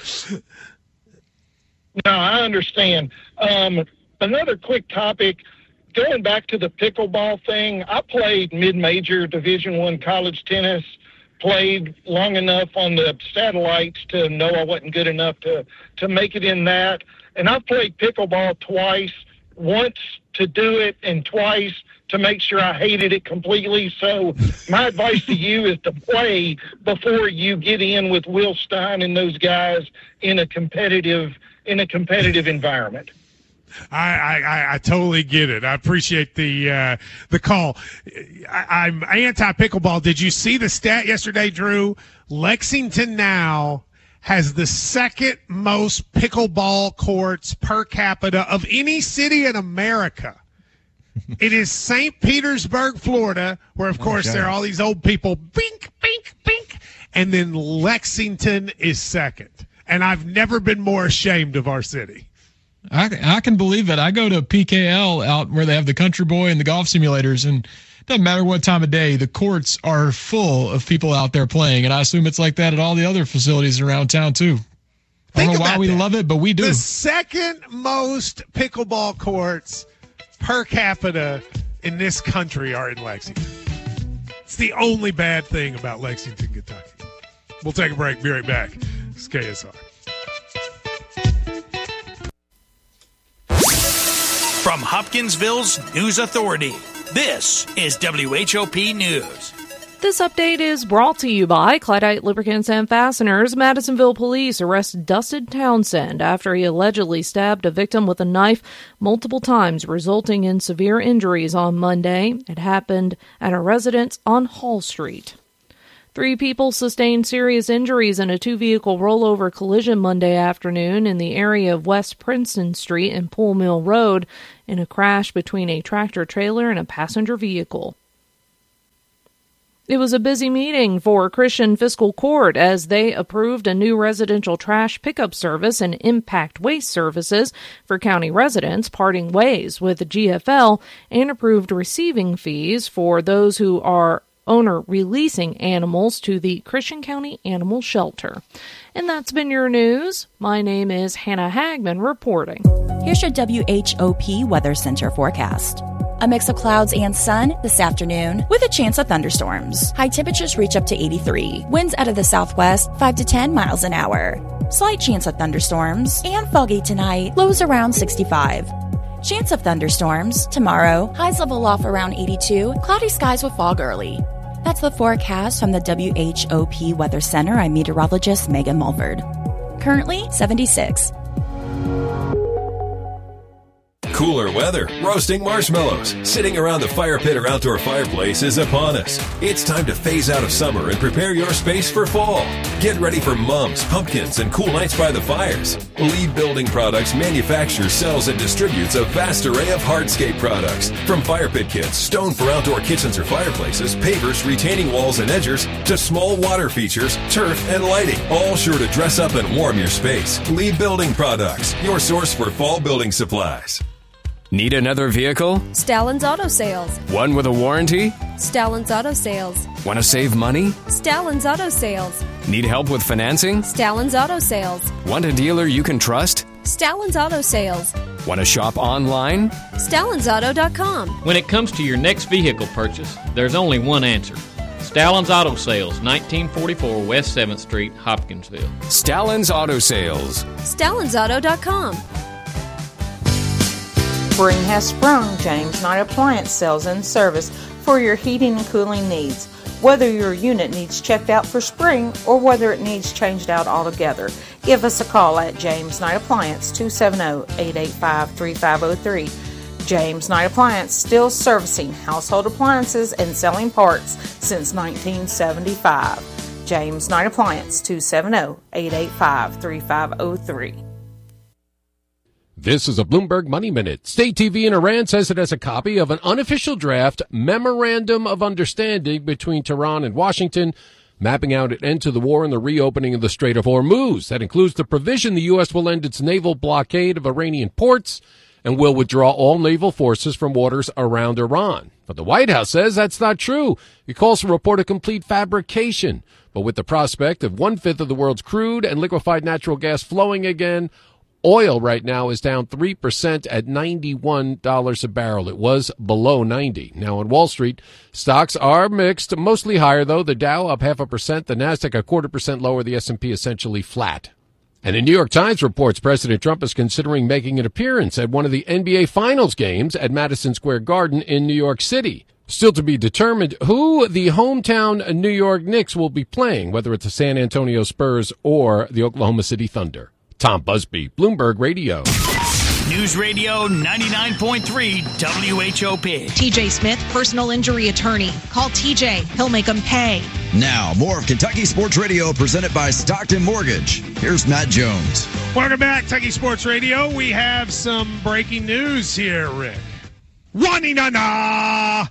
No, I understand. Another quick topic, going back to the pickleball thing, I played mid-major Division I college tennis, played long enough on the satellites to know I wasn't good enough to make it in that. And I've played pickleball twice, once to do it and twice to make sure I hated it completely. So my advice to you is to play before you get in with Will Stein and those guys in a competitive environment. I totally get it. I appreciate the call. I'm anti-pickleball. Did you see the stat yesterday, Drew? Lexington now has the second most pickleball courts per capita of any city in America. It is St. Petersburg, Florida, where, of course, there are all these old people, bink, bink, bink, and then Lexington is second. And I've never been more ashamed of our city. I can believe it. I go to PKL out where they have the Country Boy and the golf simulators, and it doesn't matter what time of day, the courts are full of people out there playing, and I assume it's like that at all the other facilities around town, too. I don't know why we love it, but we do. The second most pickleball courts per capita in this country are in Lexington. It's the only bad thing about Lexington, Kentucky. We'll take a break. Be right back. It's KSR. From Hopkinsville's News Authority, this is WHOP News. This update is brought to you by Clydeite Lubricants and Fasteners. Madisonville police arrest Dustin Townsend after he allegedly stabbed a victim with a knife multiple times, resulting in severe injuries on Monday. It happened at a residence on Hall Street. 3 people sustained serious injuries in a 2-vehicle rollover collision Monday afternoon in the area of West Princeton Street and Pool Mill Road in a crash between a tractor-trailer and a passenger vehicle. It was a busy meeting for Christian Fiscal Court as they approved a new residential trash pickup service and impact waste services for county residents, parting ways with the GFL, and approved receiving fees for those who are owner releasing animals to the Christian County Animal Shelter. And that's been your news. My name is Hannah Hagman reporting. Here's your WHOP Weather Center forecast. A mix of clouds and sun this afternoon with a chance of thunderstorms. High temperatures reach up to 83. Winds out of the southwest 5 to 10 miles an hour. Slight chance of thunderstorms and foggy tonight. Lows around 65. Chance of thunderstorms tomorrow. Highs level off around 82. Cloudy skies with fog early. That's the forecast from the WHOP Weather Center. I'm meteorologist Megan Mulford. Currently 76. Cooler weather, roasting marshmallows, sitting around the fire pit or outdoor fireplace is upon us. It's time to phase out of summer and prepare your space for fall. Get ready for mums, pumpkins, and cool nights by the fires. Lee Building Products manufactures, sells, and distributes a vast array of hardscape products. From fire pit kits, stone for outdoor kitchens or fireplaces, pavers, retaining walls, and edgers, to small water features, turf, and lighting. All sure to dress up and warm your space. Lee Building Products, your source for fall building supplies. Need another vehicle? Stallings Auto Sales. One with a warranty? Stallings Auto Sales. Want to save money? Stallings Auto Sales. Need help with financing? Stallings Auto Sales. Want a dealer you can trust? Stallings Auto Sales. Want to shop online? StallingsAuto.com. When it comes to your next vehicle purchase, there's only one answer. Stallings Auto Sales, 1944 West 7th Street, Hopkinsville. Stallings Auto Sales. StallingsAuto.com. Spring has sprung. James Knight Appliance Sales and Service for your heating and cooling needs. Whether your unit needs checked out for spring or whether it needs changed out altogether, give us a call at James Knight Appliance, 270-885-3503. James Knight Appliance, still servicing household appliances and selling parts since 1975. James Knight Appliance, 270-885-3503. This is a Bloomberg Money Minute. State TV in Iran says it has a copy of an unofficial draft memorandum of understanding between Tehran and Washington, mapping out an end to the war and the reopening of the Strait of Hormuz. That includes the provision the U.S. will end its naval blockade of Iranian ports and will withdraw all naval forces from waters around Iran. But the White House says that's not true. It calls the report a complete fabrication. But with the prospect of 1/5 of the world's crude and liquefied natural gas flowing again, oil right now is down 3% at $91 a barrel. It was below 90. Now on Wall Street, stocks are mixed, mostly higher though. The Dow up 0.5%, the Nasdaq 0.25% lower, the S&P essentially flat. And the New York Times reports President Trump is considering making an appearance at one of the NBA Finals games at Madison Square Garden in New York City. Still to be determined who the hometown New York Knicks will be playing, whether it's the San Antonio Spurs or the Oklahoma City Thunder. Tom Busby, Bloomberg Radio. News Radio 99.3 WHOP. TJ Smith, personal injury attorney. Call TJ. He'll make them pay. Now, more of Kentucky Sports Radio presented by Stockton Mortgage. Here's Matt Jones. Welcome back, Kentucky Sports Radio. We have some breaking news here, Rick. Wanina!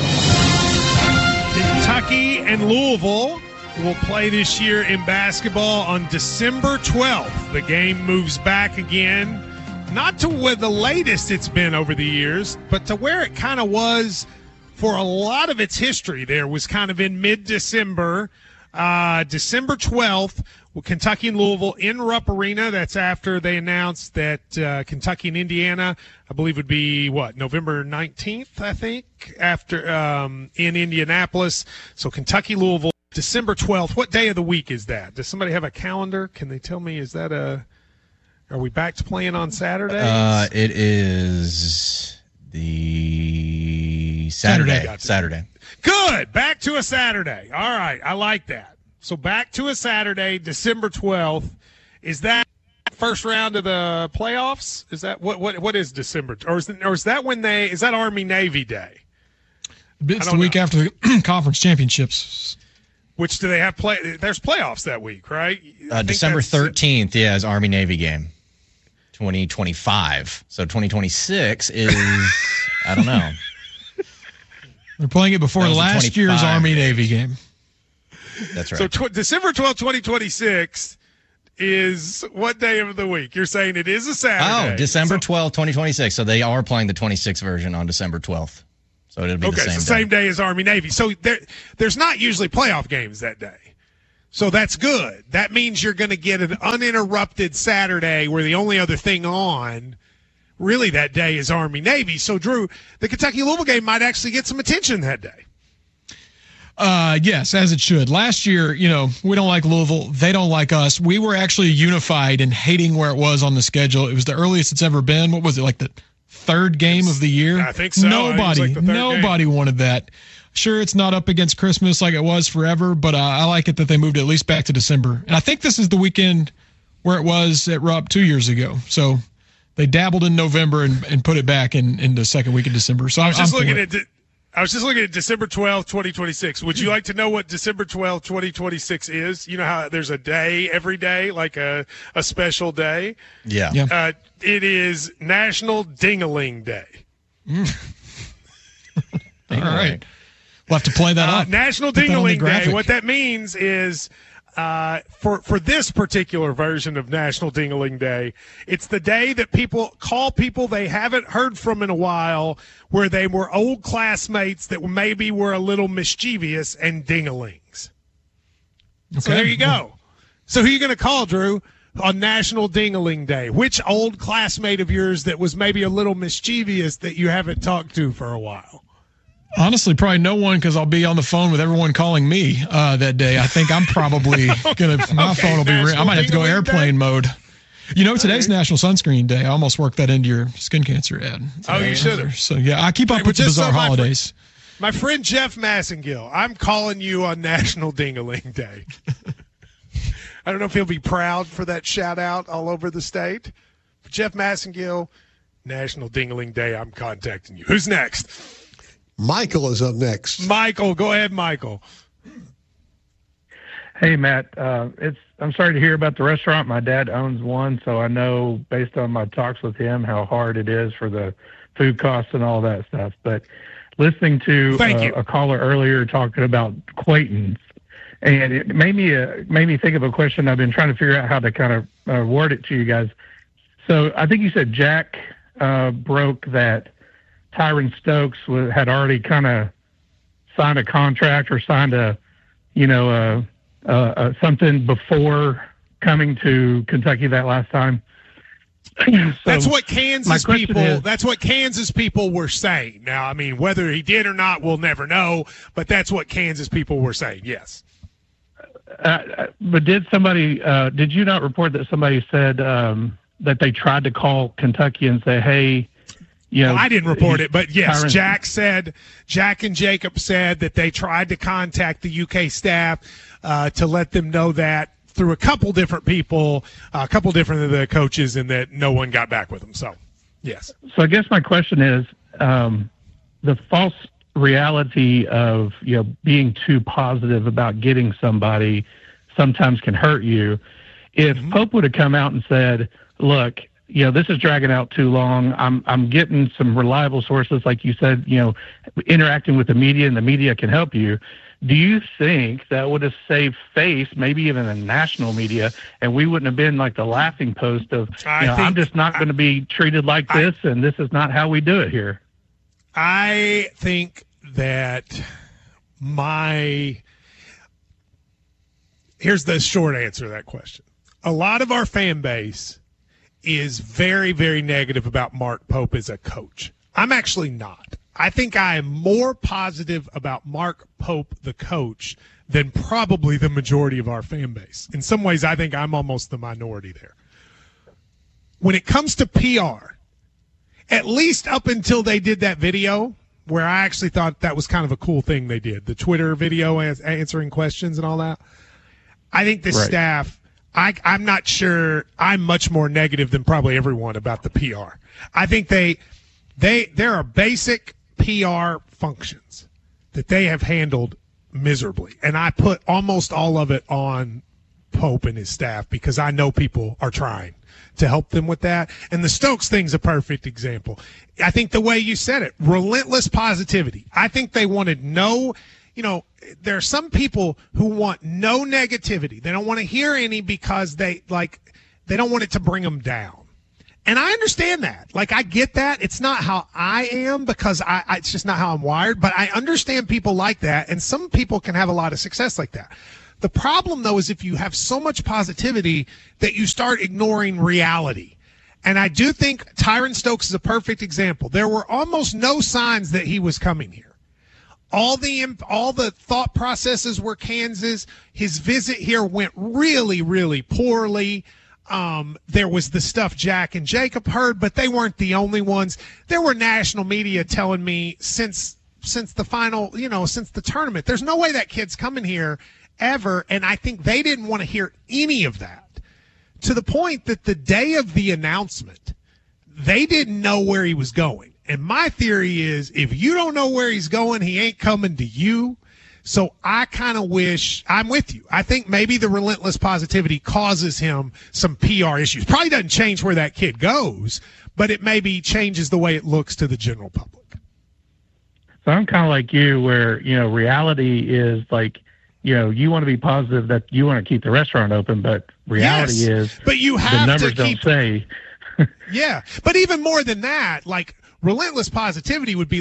Kentucky and Louisville will play this year in basketball on December 12th. The game moves back again, not to where the latest it's been over the years, but to where it kind of was for a lot of its history. There was kind of in mid-December, December 12th, with Kentucky and Louisville in Rupp Arena. That's after they announced that Kentucky and Indiana, I believe, would be, November 19th, I think, after in Indianapolis. So Kentucky, Louisville, December 12th. What day of the week is that? Does somebody have a calendar? Can they tell me, are we back to playing on Saturday? It is the Saturday. Good. Back to a Saturday. All right. I like that. So back to a Saturday, December 12th. Is that first round of the playoffs? Is that what is December? Or is that when is that Army-Navy Day? It's the week after the conference championships. Which do they have there's playoffs that week, right? December 13th, is Army-Navy game. 2025. So 2026 is, I don't know. They're playing it before last year's Army-Navy game. That's right. So December 12th, 2026 is what day of the week? You're saying it is a Saturday. Oh, December 12th, 2026. So they are playing the 26th version on December 12th. So it'll be the same day as Army-Navy. So there's not usually playoff games that day. So that's good. That means you're going to get an uninterrupted Saturday where the only other thing on really that day is Army-Navy. So, Drew, the Kentucky-Louisville game might actually get some attention that day. Yes, as it should. Last year, we don't like Louisville. They don't like us. We were actually unified in hating where it was on the schedule. It was the earliest it's ever been. What was it, like the third game of the year? I think so. Nobody wanted that. Sure, it's not up against Christmas like it was forever, but I like it that they moved at least back to December. And I think this is the weekend where it was at Rupp 2 years ago. So they dabbled in November and put it back in the second week of December. So I was just looking at December 12th, 2026. Would you like to know what December 12th, 2026 is? You know how there's a day every day, like a special day? Yeah. It is National Ding-a-Ling Day. All right. We'll have to play that up. National Ding-a-Ling Day. What that means is for this particular version of National Ding-a-Ling Day, it's the day that people call people they haven't heard from in a while, where they were old classmates that maybe were a little mischievous and ding-a-lings. Okay. So there you go. So who are you going to call, Drew, on National Ding-a-Ling Day? Which old classmate of yours that was maybe a little mischievous that you haven't talked to for a while? Honestly, probably no one, because I'll be on the phone with everyone calling me that day. I think I'm probably my phone will be I might have to go airplane mode. Today's National Sunscreen Day. I almost worked that into your skin cancer ad. You should have. So, I keep up with the bizarre holidays. My friend Jeff Massengill, I'm calling you on National Ding-a-Ling Day. I don't know if he'll be proud for that shout-out all over the state. But Jeff Massengill, National Ding-a-Ling Day, I'm contacting you. Who's next? Michael is up next. Michael, go ahead, Michael. Hey, Matt. I'm sorry to hear about the restaurant. My dad owns one, so I know based on my talks with him how hard it is for the food costs and all that stuff. But listening to a caller earlier talking about Quayton's, and it made me think of a question I've been trying to figure out how to kind of word it to you guys. So I think you said Jack broke that Tyron Stokes had already kind of signed a contract or signed something before coming to Kentucky that last time. That's what Kansas people were saying. Now, I mean, whether he did or not, we'll never know, but that's what Kansas people were saying. Yes. But did you not report that somebody said that they tried to call Kentucky and say, hey, I didn't report it, but yes, Jack and Jacob said that they tried to contact the UK staff to let them know that through a couple different people, a couple different of the coaches, and that no one got back with them. So, yes. So I guess my question is the false reality of being too positive about getting somebody sometimes can hurt you. If Pope would have come out and said, look, this is dragging out too long. I'm getting some reliable sources, like you said, interacting with the media, and the media can help you. Do you think that would have saved face, maybe even the national media, and we wouldn't have been like the laughing post of, I'm just not going to be treated like this, and this is not how we do it here? I think that here's the short answer to that question. A lot of our fan base is very, very negative about Mark Pope as a coach. I'm actually not. I think I am more positive about Mark Pope, the coach, than probably the majority of our fan base. In some ways, I think I'm almost the minority there. When it comes to PR, at least up until they did that video where I actually thought that was kind of a cool thing they did, the Twitter video answering questions and all that. I think the staff, I'm not sure. I'm much more negative than probably everyone about the PR. I think there are basic PR functions that they have handled miserably, and I put almost all of it on Pope and his staff because I know people are trying to help them with that. And the Stokes thing's a perfect example. I think the way you said it, relentless positivity. I think they wanted there are some people who want no negativity. They don't want to hear any because they don't want it to bring them down. And I understand that. I get that. It's not how I am because it's just not how I'm wired, but I understand people like that, and some people can have a lot of success like that. The problem, though, is if you have so much positivity that you start ignoring reality. And I do think Tyron Stokes is a perfect example. There were almost no signs that he was coming here. All the thought processes were Kansas. His visit here went really, really poorly. There was the stuff Jack and Jacob heard, but they weren't the only ones. There were national media telling me since the final, since the tournament, there's no way that kid's coming here ever. And I think they didn't want to hear any of that, to the point that the day of the announcement, they didn't know where he was going. And my theory is if you don't know where he's going, he ain't coming to you. So I kind of wish, I'm with you. I think maybe the relentless positivity causes him some PR issues. Probably doesn't change where that kid goes, but it maybe changes the way it looks to the general public. So I'm kind of like you where, reality is you want to be positive that you want to keep the restaurant open, but reality is but you have the numbers to keep, don't say. Yeah. But even more than that, relentless positivity would be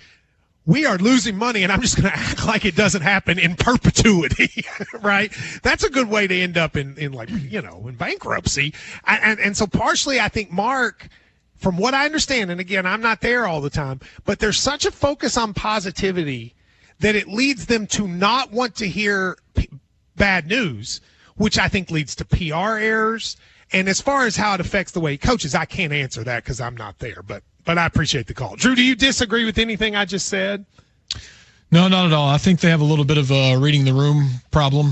we are losing money, and I'm just going to act like it doesn't happen in perpetuity, right? That's a good way to end up in bankruptcy. And so partially I think Mark, from what I understand, and again, I'm not there all the time, but there's such a focus on positivity that it leads them to not want to hear bad news, which I think leads to PR errors. And as far as how it affects the way he coaches, I can't answer that because I'm not there, but I appreciate the call. Drew, do you disagree with anything I just said? No, not at all. I think they have a little bit of a reading the room problem.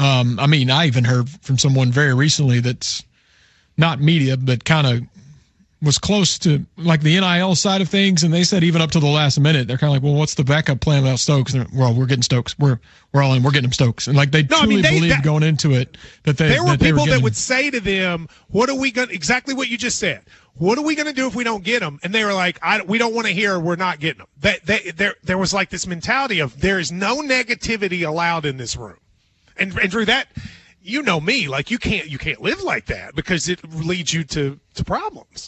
I even heard from someone very recently that's not media, but kind of was close to the NIL side of things, and they said even up to the last minute, they're kind of what's the backup plan without Stokes? And we're getting Stokes. We're all in. We're getting him Stokes. And they believed going into it that there were people that would say to them, "What are we going?" Exactly what you just said. What are we going to do if we don't get him? And they were like, "We don't want to hear we're not getting them." There was this mentality of there is no negativity allowed in this room. And Drew, that you know me, you can't live like that because it leads you to problems.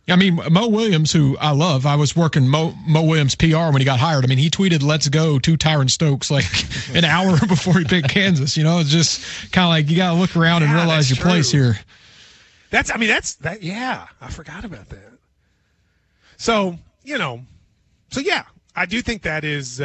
Mo Williams, who I love, I was working Mo Williams' PR when he got hired. He tweeted, "Let's go" to Tyron Stokes an hour before he picked Kansas. It's just kind of you got to look around and realize your place here. Yeah, I forgot about that. So yeah, I do think that is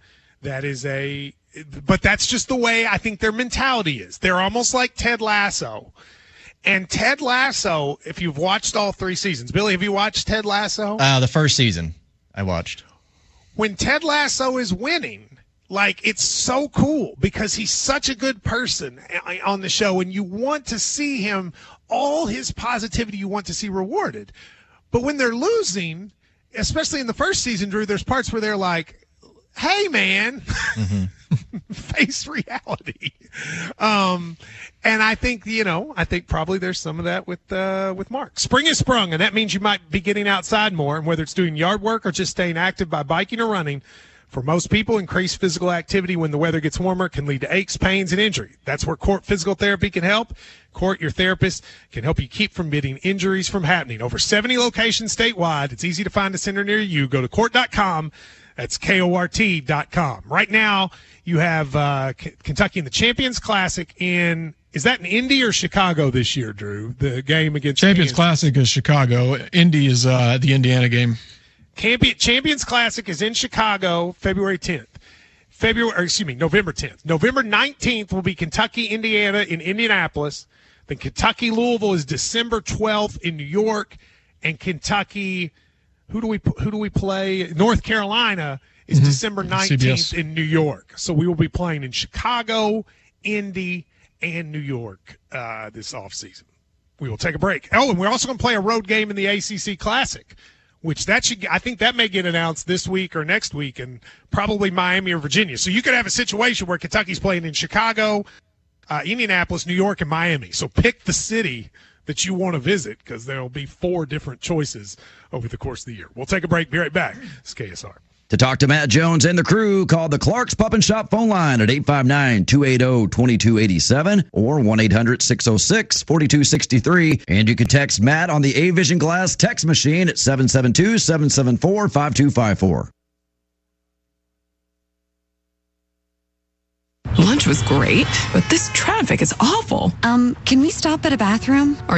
but that's just the way I think their mentality is. They're almost like Ted Lasso. And Ted Lasso, if you've watched all 3 seasons, Billy, have you watched Ted Lasso? The first season I watched. When Ted Lasso is winning, it's so cool because he's such a good person on the show, and you want to see him, all his positivity you want to see rewarded. But when they're losing, especially in the first season, Drew, there's parts where they're like, "Hey, man, face reality." And I think, probably there's some of that with Mark. Spring has sprung, and that means you might be getting outside more, and whether it's doing yard work or just staying active by biking or running. For most people, increased physical activity when the weather gets warmer can lead to aches, pains, and injury. That's where Court Physical Therapy can help. Court, your therapist, can help you keep from getting injuries from happening. Over 70 locations statewide. It's easy to find a center near you. Go to court.com. That's KORT.com. Right now, you have Kentucky in the Champions Classic is that in Indy or Chicago this year, Drew? The game against Champions Classic is Chicago. Indy is the Indiana game. Champions Classic is in Chicago, February 10th. November 10th. November 19th will be Kentucky, Indiana in Indianapolis. Then Kentucky, Louisville is December 12th in New York. And Kentucky who do we play? North Carolina is December 19th CBS. in New York. So we will be playing in Chicago, Indy, and New York this offseason. We will take a break. Oh, and we're also going to play a road game in the ACC Classic, which I think that may get announced this week or next week, and probably Miami or Virginia. So you could have a situation where Kentucky's playing in Chicago, Indianapolis, New York, and Miami. So pick the city that you want to visit, because there will be 4 different choices over the course of the year. We'll take a break. Be right back. It's KSR. To talk to Matt Jones and the crew, call the Clark's Pub and Shop phone line at 859-280-2287 or 1-800-606-4263. And you can text Matt on the A-Vision Glass text machine at 772-774-5254. Lunch was great, but this traffic is awful. Can we stop at a bathroom? Are